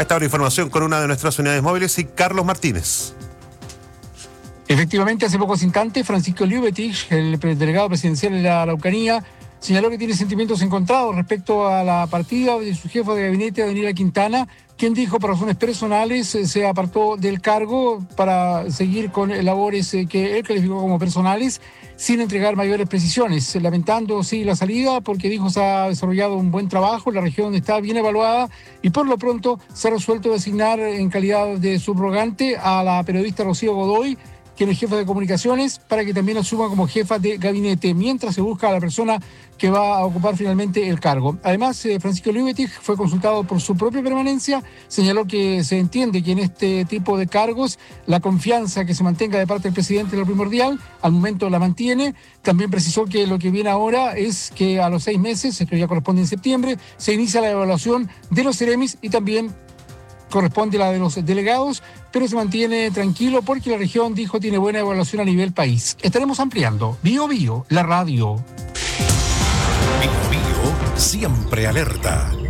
esta hora información con una de nuestras unidades móviles y Carlos Martínez. Efectivamente, hace pocos instantes, Francisco Liubetich, el delegado presidencial de la Araucanía, señaló que tiene sentimientos encontrados respecto a la partida de su jefa de gabinete, Daniela Quintana, quien dijo por razones personales se apartó del cargo para seguir con labores que él calificó como personales, sin entregar mayores precisiones, lamentando sí la salida porque dijo se ha desarrollado un buen trabajo, la región está bien evaluada y por lo pronto se ha resuelto designar en calidad de subrogante a la periodista Rocío Godoy, quien es jefa de comunicaciones, para que también asuma como jefa de gabinete, mientras se busca a la persona que va a ocupar finalmente el cargo. Además, Francisco Liubetich fue consultado por su propia permanencia, señaló que se entiende que en este tipo de cargos la confianza que se mantenga de parte del presidente es lo primordial, al momento la mantiene. También precisó que lo que viene ahora es que a los 6 meses, esto ya corresponde en septiembre, se inicia la evaluación de los seremis y también corresponde la de los delegados, pero se mantiene tranquilo porque la región, dijo, tiene buena evaluación a nivel país. Estaremos ampliando. Bio Bio, la radio. Bio Bio, siempre alerta.